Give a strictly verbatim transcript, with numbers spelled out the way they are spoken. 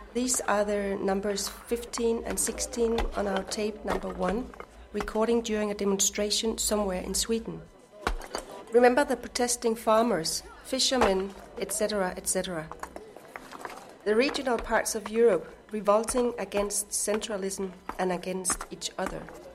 These are the numbers fifteen and sixteen on our tape number one, recording during a demonstration somewhere in Sweden. Remember the protesting farmers, fishermen, et cetera, et cetera. The regional parts of Europe revolting against centralism and against each other.